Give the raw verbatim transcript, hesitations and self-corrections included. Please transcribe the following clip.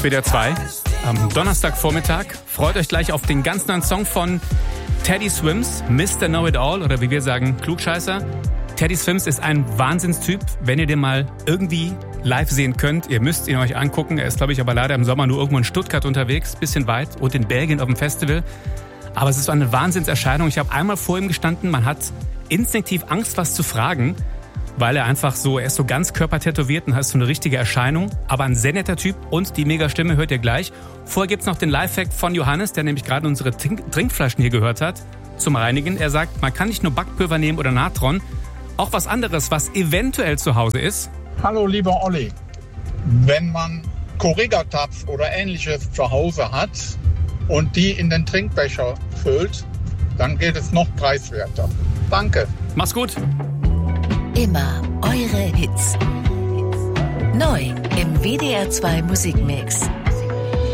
W D R zwei am Donnerstagvormittag. Freut euch gleich auf den ganz neuen Song von Teddy Swims, Mister Know-It-All oder wie wir sagen, Klugscheißer. Teddy Swims ist ein Wahnsinnstyp, wenn ihr den mal irgendwie live sehen könnt. Ihr müsst ihn euch angucken. Er ist, glaube ich, aber leider im Sommer nur irgendwo in Stuttgart unterwegs, bisschen weit und in Belgien auf dem Festival. Aber es ist eine Wahnsinnserscheinung. Ich habe einmal vor ihm gestanden, man hat instinktiv Angst, was zu fragen, weil er einfach so, er ist so ganz körpertätowiert und hat so eine richtige Erscheinung. Aber ein sehr netter Typ und die Mega-Stimme hört ihr gleich. Vorher gibt's noch den Lifehack von Johannes, der nämlich gerade unsere Trink- Trinkflaschen hier gehört hat, zum Reinigen. Er sagt, man kann nicht nur Backpulver nehmen oder Natron, auch was anderes, was eventuell zu Hause ist. Hallo lieber Olli, wenn man Corriggertapf oder ähnliches zu Hause hat und die in den Trinkbecher füllt, dann geht es noch preiswerter. Danke. Mach's gut. Immer eure Hits. Neu im W D R zwei Musikmix.